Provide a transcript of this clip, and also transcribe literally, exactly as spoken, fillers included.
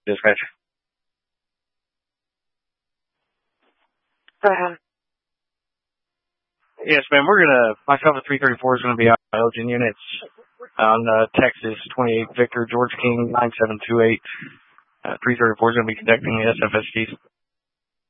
Dispatch. Uh-huh. Yes, ma'am. We're gonna. Myself at three thirty-four is gonna be out Elgin units on uh, Texas twenty-eight Victor George King nine seven two eight. Uh, three thirty-four is gonna be conducting the S F S Ts.